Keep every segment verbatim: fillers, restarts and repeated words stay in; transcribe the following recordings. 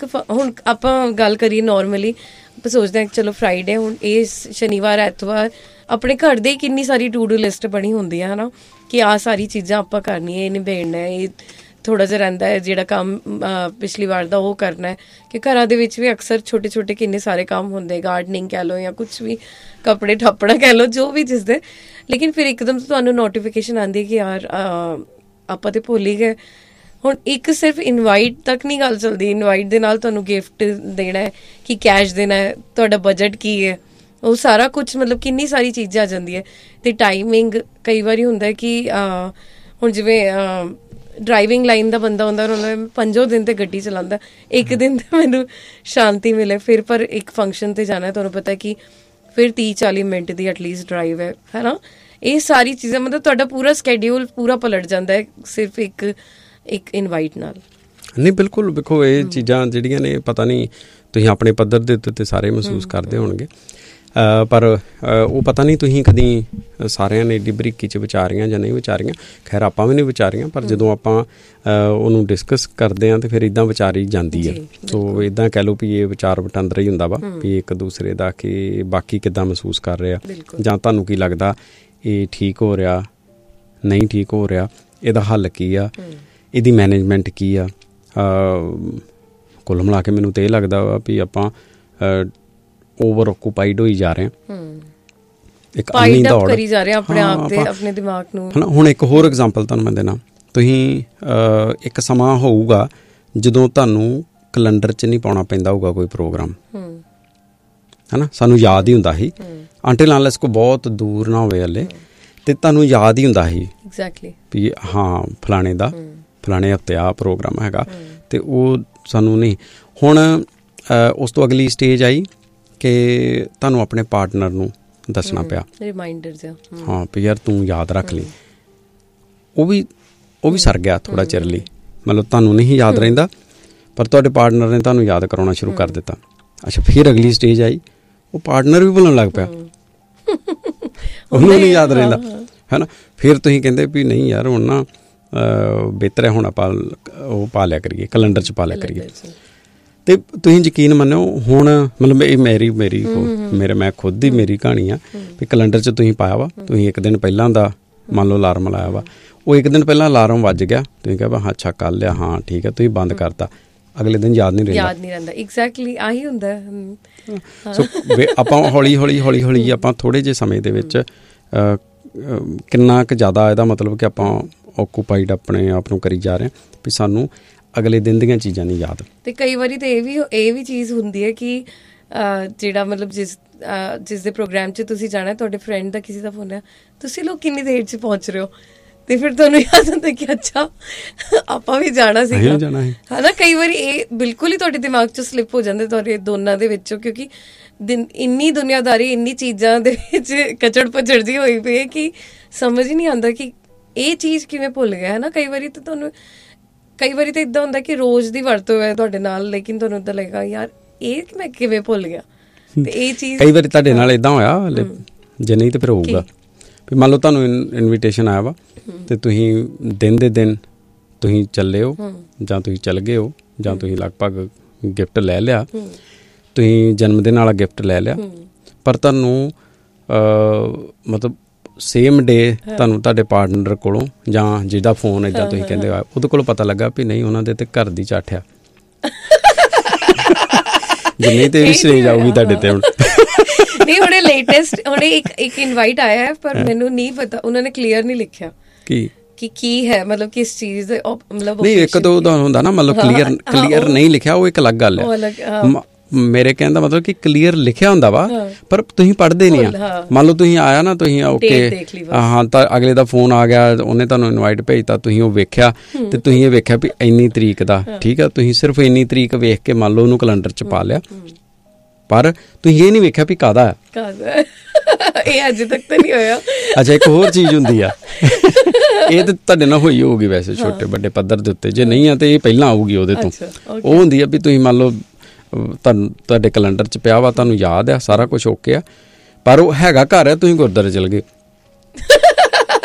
ਇੱਕ ਹੁਣ ਆਪਾਂ ਗੱਲ ਕਰੀਏ ਨੋਰਮਲੀ ਆਪਾਂ ਸੋਚਦੇ ਹਾਂ ਚਲੋ ਫਰਾਈਡੇ ਹੁਣ ਇਹ ਸ਼ਨੀਵਾਰ ਐਤਵਾਰ ਆਪਣੇ ਘਰ ਦੇ ਕਿੰਨੀ ਸਾਰੀ ਟੂ ਡੂ ਲਿਸਟ ਬਣੀ ਹੁੰਦੀ ਹੈ ਹੈ ਨਾ ਕਿ ਆਹ ਸਾਰੀ ਚੀਜ਼ਾਂ ਆਪਾਂ ਕਰਨੀਆਂ, ਇਹ ਨਿਬੇੜਨਾ ਹੈ, ਇਹ ਥੋੜ੍ਹਾ ਜਿਹਾ ਰਹਿੰਦਾ ਹੈ ਜਿਹੜਾ ਕੰਮ ਪਿਛਲੀ ਵਾਰ ਦਾ ਉਹ ਕਰਨਾ ਹੈ ਕਿ ਘਰਾਂ ਦੇ ਵਿੱਚ ਵੀ ਅਕਸਰ ਛੋਟੇ ਛੋਟੇ ਕਿੰਨੇ ਸਾਰੇ ਕੰਮ ਹੁੰਦੇ, ਗਾਰਡਨਿੰਗ ਕਹਿ ਲਓ ਜਾਂ ਕੁਛ ਵੀ ਕੱਪੜੇ ਠੱਪੜਾ ਕਹਿ ਲਓ ਜੋ ਵੀ ਚੀਜ਼ ਦੇ। ਲੇਕਿਨ ਫਿਰ ਇੱਕਦਮ ਤੁਹਾਨੂੰ ਨੋਟੀਫਿਕੇਸ਼ਨ ਆਉਂਦੀ ਕਿ ਯਾਰ ਆਪਾਂ ਤੇ ਭੁੱਲ ਹੀ ਗਏ। ਹੁਣ ਇੱਕ ਸਿਰਫ ਇਨਵਾਈਟ ਤੱਕ ਨਹੀਂ ਗੱਲ ਚੱਲਦੀ, ਇਨਵਾਈਟ ਦੇ ਨਾਲ ਤੁਹਾਨੂੰ ਗਿਫਟ ਦੇਣਾ ਹੈ ਕਿ ਕੈਸ਼ ਦੇਣਾ ਹੈ, ਤੁਹਾਡਾ ਬਜਟ ਕੀ ਹੈ, ਉਹ ਸਾਰਾ ਕੁਛ ਮਤਲਬ ਕਿੰਨੀ ਸਾਰੀ ਚੀਜ਼ਾਂ ਆ ਜਾਂਦੀ ਹੈ। ਅਤੇ ਟਾਈਮਿੰਗ ਕਈ ਵਾਰੀ ਹੁੰਦਾ ਕਿ ਹੁਣ ਜਿਵੇਂ ਡਰਾਈਵਿੰਗ ਲਾਈਨ ਦਾ ਬੰਦਾ ਹੁੰਦਾ ਉਹਨੂੰ ਪੰਜੋ ਦਿਨ ਤੇ ਗੱਡੀ ਚਲਾਉਂਦਾ, ਇੱਕ ਦਿਨ ਤੇ ਮੈਨੂੰ ਸ਼ਾਂਤੀ ਮਿਲੇ ਫਿਰ, ਪਰ ਇੱਕ ਫੰਕਸ਼ਨ ਤੇ ਜਾਣਾ ਤੁਹਾਨੂੰ ਪਤਾ ਕਿ ਫਿਰ ਤੀਹ ਚਾਲੀ ਮਿੰਟ ਦੀ ਐਟਲੀਸਟ ਡਰਾਈਵ ਹੈ ਹੈ ਨਾ। ਇਹ ਸਾਰੀ ਚੀਜ਼ਾਂ ਮਤਲਬ ਤੁਹਾਡਾ ਪੂਰਾ ਸਕੈਡਿਊਲ ਪੂਰਾ ਪਲਟ ਜਾਂਦਾ ਹੈ ਸਿਰਫ ਇੱਕ ਇੱਕ ਇਨਵਾਈਟ ਨਾਲ। ਨਹੀਂ ਬਿਲਕੁਲ, ਵੇਖੋ ਇਹ ਚੀਜ਼ਾਂ ਜਿਹੜੀਆਂ ਨੇ ਪਤਾ ਨਹੀਂ ਤੁਸੀਂ ਆਪਣੇ ਪੱਧਰ ਦੇ ਉੱਤੇ ਤੇ ਸਾਰੇ ਮਹਿਸੂਸ ਕਰਦੇ ਹੋਣਗੇ, ਪਰ ਉਹ ਪਤਾ ਨਹੀਂ ਤੁਸੀਂ ਕਦੀ ਸਾਰਿਆਂ ਨੇ ਏਡੀ ਬਰੀਕੀ 'ਚ ਵਿਚਾਰੀਆਂ ਜਾਂ ਨਹੀਂ ਵਿਚਾਰੀਆਂ। ਖੈਰ ਆਪਾਂ ਵੀ ਨਹੀਂ ਵਿਚਾਰੀਆਂ, ਪਰ ਜਦੋਂ ਆਪਾਂ ਉਹਨੂੰ ਡਿਸਕਸ ਕਰਦੇ ਹਾਂ ਤਾਂ ਫਿਰ ਇੱਦਾਂ ਵਿਚਾਰੀ ਜਾਂਦੀ ਹੈ। ਸੋ ਇੱਦਾਂ ਕਹਿ ਲਓ ਵੀ ਇਹ ਵਿਚਾਰ ਵਟਾਂਦਰਾ ਹੀ ਹੁੰਦਾ ਵਾ ਵੀ ਇੱਕ ਦੂਸਰੇ ਦਾ ਕਿ ਬਾਕੀ ਕਿੱਦਾਂ ਮਹਿਸੂਸ ਕਰ ਰਿਹਾ ਜਾਂ ਤੁਹਾਨੂੰ ਕੀ ਲੱਗਦਾ ਇਹ ਠੀਕ ਹੋ ਰਿਹਾ ਨਹੀਂ ਠੀਕ ਹੋ ਰਿਹਾ, ਇਹਦਾ ਹੱਲ ਕੀ ਆ, ਇਹਦੀ ਮੈਨੇਜਮੈਂਟ ਕੀ ਆ। ਕੁੱਲ ਮਿਲਾ ਕੇ ਮੈਨੂੰ ਤਾਂ ਇਹ ਲੱਗਦਾ ਵਾ ਵੀ ਆਪਾਂ ਓਵਰ ਆਕੂਪਾਈਡ ਹੋਈ ਜਾ ਰਹੇ ਹਾਂ, ਇੱਕ ਅੰਨੀ ਦੌੜ ਕਰੀ ਜਾ ਰਹੇ ਆਪਣੇ ਆਪ ਤੇ ਆਪਣੇ ਦਿਮਾਗ ਨੂੰ। ਹੁਣ ਇੱਕ ਹੋਰ ਐਗਜ਼ਾਮਪਲ ਤੁਹਾਨੂੰ ਮੈਂ ਦੇਣਾ, ਤੁਸੀਂ ਇੱਕ ਸਮਾਂ ਹੋਊਗਾ ਜਦੋਂ ਤੁਹਾਨੂੰ ਕੈਲੰਡਰ 'ਚ ਨਹੀਂ ਪਾਉਣਾ ਪੈਂਦਾ ਹੋਊਗਾ ਕੋਈ ਪ੍ਰੋਗਰਾਮ, ਹੈ ਨਾ। ਸਾਨੂੰ ਯਾਦ ਹੀ ਹੁੰਦਾ ਸੀ ਅੰਟਿਲ ਅਨਲੈਸ ਕੋਈ ਬਹੁਤ ਦੂਰ ਨਾ ਹੋਵੇ ਹਲੇ, ਅਤੇ ਤੁਹਾਨੂੰ ਯਾਦ ਹੀ ਹੁੰਦਾ ਸੀ ਐਗਜ਼ੈਕਟਲੀ ਵੀ ਹਾਂ ਫਲਾਣੇ ਦਾ ਫਲਾਣੇ ਹਫ਼ਤੇ ਆਹ ਪ੍ਰੋਗਰਾਮ ਹੈਗਾ, ਅਤੇ ਉਹ ਸਾਨੂੰ ਨਹੀਂ। ਹੁਣ ਉਸ ਤੋਂ ਅਗਲੀ ਸਟੇਜ ਆਈ ਕਿ ਤੁਹਾਨੂੰ ਆਪਣੇ ਪਾਰਟਨਰ ਨੂੰ ਦੱਸਣਾ ਪਿਆ ਰਿਮਾਈਂਡਰਸ, ਹਾਂ ਵੀ ਯਾਰ ਤੂੰ ਯਾਦ ਰੱਖ ਲਈ। ਉਹ ਵੀ ਉਹ ਵੀ ਸਰ ਗਿਆ ਥੋੜ੍ਹਾ ਚਿਰ ਲਈ, ਮਤਲਬ ਤੁਹਾਨੂੰ ਨਹੀਂ ਯਾਦ ਰਹਿੰਦਾ ਪਰ ਤੁਹਾਡੇ ਪਾਰਟਨਰ ਨੇ ਤੁਹਾਨੂੰ ਯਾਦ ਕਰਾਉਣਾ ਸ਼ੁਰੂ ਕਰ ਦਿੱਤਾ। ਅੱਛਾ ਫਿਰ ਅਗਲੀ ਸਟੇਜ ਆਈ, ਉਹ ਪਾਰਟਨਰ ਵੀ ਭੁੱਲਣ ਲੱਗ ਪਿਆ, ਉਹਨੂੰ ਨਹੀਂ ਯਾਦ ਰਹਿੰਦਾ, ਹੈ ਨਾ। ਫਿਰ ਤੁਸੀਂ ਕਹਿੰਦੇ ਵੀ ਨਹੀਂ ਯਾਰ ਹੁਣ ਨਾ ਬਿਹਤਰ ਹੈ ਹੁਣ ਆਪਾਂ ਉਹ ਪਾ ਲਿਆ ਕਰੀਏ ਕੈਲੰਡਰ 'ਚ ਪਾ ਲਿਆ ਕਰੀਏ। ਅਤੇ ਤੁਸੀਂ ਯਕੀਨ ਮੰਨੋ ਹੁਣ ਮਤਲਬ ਇਹ ਮੇਰੀ ਮੇਰੀ ਮੇਰੇ ਮੈਂ ਖੁਦ ਦੀ ਮੇਰੀ ਕਹਾਣੀ ਆ ਵੀ ਕੈਲੰਡਰ 'ਚ ਤੁਸੀਂ ਪਾਇਆ ਵਾ, ਤੁਸੀਂ ਇੱਕ ਦਿਨ ਪਹਿਲਾਂ ਦਾ ਮੰਨ ਲਓ ਅਲਾਰਮ ਲਾਇਆ ਵਾ, ਉਹ ਇੱਕ ਦਿਨ ਪਹਿਲਾਂ ਅਲਾਰਮ ਵੱਜ ਗਿਆ, ਤੁਸੀਂ ਕਿਹਾ ਵਾ ਹਾਂ ਅੱਛਾ ਕਰ ਲਿਆ, ਹਾਂ ਠੀਕ ਹੈ, ਤੁਸੀਂ ਬੰਦ ਕਰਤਾ, ਅਗਲੇ ਦਿਨ ਯਾਦ ਨਹੀਂ ਰਹਿੰਦਾ, ਯਾਦ ਨਹੀਂ ਰਹਿੰਦਾ। ਐਗਜ਼ੈਕਟਲੀ ਆਹੀ ਹੁੰਦਾ। ਸੋ ਆਪਾਂ ਹੌਲੀ ਹੌਲੀ ਹੌਲੀ ਹੌਲੀ ਆਪਾਂ ਥੋੜ੍ਹੇ ਜਿਹੇ ਸਮੇਂ ਦੇ ਵਿੱਚ ਕਿੰਨਾ ਕੁ ਜ਼ਿਆਦਾ ਇਹਦਾ ਮਤਲਬ ਕਿ ਆਪਾਂ ਆਕੂਪਾਈਡ ਆਪਣੇ ਆਪ ਨੂੰ ਕਰੀ ਜਾ ਰਹੇ ਹਾਂ ਵੀ ਸਾਨੂੰ ਅਗਲੇ ਦਿਨ ਦੀਆਂ ਚੀਜ਼ਾਂ ਨਹੀਂ ਯਾਦ। ਅਤੇ ਕਈ ਵਾਰੀ ਤਾਂ ਇਹ ਵੀ ਇਹ ਵੀ ਚੀਜ਼ ਹੁੰਦੀ ਹੈ ਕਿ ਜਿਹੜਾ ਮਤਲਬ ਜਿਸ ਜਿਸ ਦੇ ਪ੍ਰੋਗਰਾਮ 'ਚ ਤੁਸੀਂ ਜਾਣਾ, ਤੁਹਾਡੇ ਫਰੈਂਡ ਦਾ ਕਿਸੇ ਦਾ ਫੋਨ ਹੈ, ਤੁਸੀਂ ਲੋਕ ਕਿੰਨੀ ਦੇਰ 'ਚ ਪਹੁੰਚ ਰਹੇ ਹੋ, ਅਤੇ ਫਿਰ ਤੁਹਾਨੂੰ ਯਾਦ ਹੁੰਦਾ ਕਿ ਅੱਛਾ ਆਪਾਂ ਵੀ ਜਾਣਾ ਸੀਗਾ, ਹੈ ਨਾ। ਕਈ ਵਾਰੀ ਇਹ ਬਿਲਕੁਲ ਹੀ ਤੁਹਾਡੇ ਦਿਮਾਗ 'ਚੋਂ ਸਲਿੱਪ ਹੋ ਜਾਂਦੇ ਤੁਹਾਡੇ ਦੋਨਾਂ ਦੇ ਵਿੱਚੋਂ, ਕਿਉਂਕਿ ਦਿਨ ਇੰਨੀ ਦੁਨੀਆਦਾਰੀ ਇੰਨੀ ਚੀਜ਼ਾਂ ਦੇ ਵਿੱਚ ਕਚੜ ਪਚੜ ਜਿਹੀ ਹੋਈ ਪਈ ਹੈ ਕਿ ਸਮਝ ਹੀ ਨਹੀਂ ਆਉਂਦਾ ਕਿ ਇਹ ਚੀਜ਼ ਕਿਵੇਂ ਭੁੱਲ ਗਿਆ, ਹੈ ਨਾ। ਕਈ ਵਾਰੀ ਤਾਂ ਤੁਹਾਨੂੰ ਕਈ ਵਾਰੀ ਤਾਂ ਇੱਦਾਂ ਹੁੰਦਾ ਕਿ ਰੋਜ਼ ਦੀ ਵਰਤੋਂ ਹੈ ਤੁਹਾਡੇ ਨਾਲ, ਲੇਕਿਨ ਤੁਹਾਨੂੰ ਇੱਦਾਂ ਲੱਗੇਗਾ ਯਾਰ ਇਹ ਮੈਂ ਕਿਵੇਂ ਭੁੱਲ ਗਿਆ। ਅਤੇ ਇਹ ਚੀਜ਼ ਕਈ ਵਾਰੀ ਤੁਹਾਡੇ ਨਾਲ ਇੱਦਾਂ ਹੋਇਆ, ਜੇ ਨਹੀਂ ਤਾਂ ਫਿਰ ਹੋਊਗਾ ਵੀ ਮੰਨ ਲਓ ਤੁਹਾਨੂੰ ਇਨਵੀਟੇਸ਼ਨ ਆਇਆ ਵਾ ਅਤੇ ਤੁਸੀਂ ਦਿਨ ਦੇ ਦਿਨ ਤੁਸੀਂ ਚੱਲੇ ਹੋ ਜਾਂ ਤੁਸੀਂ ਚੱਲ ਗਏ ਹੋ ਜਾਂ ਤੁਸੀਂ ਲਗਭਗ ਗਿਫਟ ਲੈ ਲਿਆ, ਤੁਸੀਂ ਜਨਮ ਦਿਨ ਵਾਲਾ ਗਿਫਟ ਲੈ ਲਿਆ, ਪਰ ਤੁਹਾਨੂੰ ਮਤਲਬ ਸੇਮ ਡੇ ਤੁਹਾਨੂੰ ਤੁਹਾਡੇ ਪਾਰਟਨਰ ਕੋਲੋਂ ਜਾਂ ਜਿਹਦਾ ਫੋਨ ਇੱਦਾਂ ਤੁਸੀਂ ਕਹਿੰਦੇ ਆ ਉਹਦੇ ਕੋਲੋਂ ਪਤਾ ਲੱਗਾ ਵੀ ਨਹੀਂ ਉਹਨਾਂ ਦੇ ਤੇ ਘਰ ਦੀ ਝੱਠ ਆ, ਜੇ ਨਹੀਂ ਤੇ ਵੀ ਸਟੇਜ ਆਊਗੀ ਤੁਹਾਡੇ ਤੇ। ਹੁਣ ਨਹੀਂ ਹੁਣੇ ਲੇਟੈਸਟ ਹੁਣੇ ਇੱਕ ਇੱਕ ਇਨਵਾਈਟ ਆਇਆ ਹੈ, ਪਰ ਮੈਨੂੰ ਨਹੀਂ ਪਤਾ ਉਹਨਾਂ ਨੇ ਕਲੀਅਰ ਨਹੀਂ ਲਿਖਿਆ ਕੀ ਕਿ ਕੀ ਹੈ ਮਤਲਬ ਕਿਸ ਚੀਜ਼ ਦੇ ਮਤਲਬ। ਨਹੀਂ ਇੱਕ ਦੋ ਦਾ ਹੁੰਦਾ ਨਾ ਮਤਲਬ ਕਲੀਅਰ ਕਲੀਅਰ ਨਹੀਂ ਲਿਖਿਆ, ਉਹ ਇੱਕ ਅਲੱਗ ਗੱਲ ਹੈ। ਮੇਰੇ ਕਹਿਣ ਦਾ ਮਤਲਬ ਕਿ ਕਲੀਅਰ ਲਿਖਿਆ ਹੁੰਦਾ ਵਾ ਪਰ ਤੁਸੀਂ ਪੜ੍ਹਦੇ ਨਹੀਂ ਆ। ਮੰਨ ਲਓ ਤੁਸੀਂ ਆਇਆ ਨਾ, ਤੁਸੀਂ ਓਕੇ ਹਾਂ ਤਾਂ ਅਗਲੇ ਦਾ ਫੋਨ ਆ ਗਿਆ, ਉਹਨੇ ਤੁਹਾਨੂੰ ਇਨਵਾਈਟ ਭੇਜਤਾ, ਤੁਸੀਂ ਉਹ ਵੇਖਿਆ ਅਤੇ ਤੁਸੀਂ ਇਹ ਵੇਖਿਆ ਵੀ ਇੰਨੀ ਤਰੀਕ ਦਾ, ਠੀਕ ਆ, ਤੁਸੀਂ ਸਿਰਫ ਇੰਨੀ ਤਰੀਕ ਵੇਖ ਕੇ ਮੰਨ ਲਓ ਉਹਨੂੰ ਕੈਲੰਡਰ 'ਚ ਪਾ ਲਿਆ, ਪਰ ਤੁਸੀਂ ਇਹ ਨਹੀਂ ਵੇਖਿਆ ਵੀ ਕਾਹਦਾ ਹੈ। ਇਹ ਅਜੇ ਤੱਕ ਤਾਂ ਨਹੀਂ ਹੋਇਆ। ਅੱਛਾ ਇੱਕ ਹੋਰ ਚੀਜ਼ ਹੁੰਦੀ ਆ, ਇਹ ਤਾਂ ਤੁਹਾਡੇ ਨਾਲ ਹੋਈ ਹੋਊਗੀ ਵੈਸੇ ਛੋਟੇ ਵੱਡੇ ਪੱਧਰ ਦੇ ਉੱਤੇ, ਜੇ ਨਹੀਂ ਆ ਤਾਂ ਇਹ ਪਹਿਲਾਂ ਆਊਗੀ ਉਹਦੇ ਤੋਂ। ਉਹ ਹੁੰਦੀ ਆ ਵੀ ਤੁਸੀਂ ਮੰਨ ਲਓ ਤੁਹਾਨੂੰ ਤੁਹਾਡੇ ਕੈਲੰਡਰ 'ਚ ਪਿਆ ਵਾ, ਤੁਹਾਨੂੰ ਯਾਦ ਆ ਸਾਰਾ ਕੁਛ ਓਕੇ ਆ, ਪਰ ਉਹ ਹੈਗਾ ਘਰ ਆ, ਤੁਸੀਂ ਗੁਰਦੁਆਰੇ ਚਲ ਗਏ।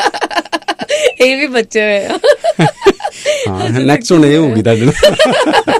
ਇਹ ਵੀ ਬੱਚੇ ਹੋਏ ਆ। ਹਾਂ ਨੈਕਸਟ ਹੁਣ ਇਹ ਹੋਊਗੀ ਤੁਹਾਡੇ ਨਾਲ।